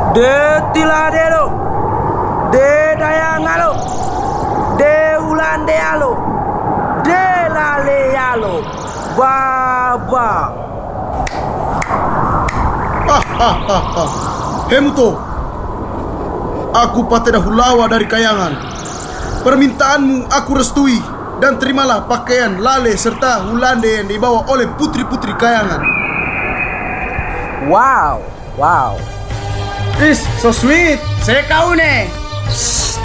De tiladelo, de dayangalo, de ulandealo, de lalealo, baba. Hemuto, aku pateda hulawa dari kayangan. Permintaanmu aku restui, dan terimalah pakaian lale serta hulande yang dibawa oleh putri-putri kayangan. Wow, wow. Is so sweet. Saya kau nih.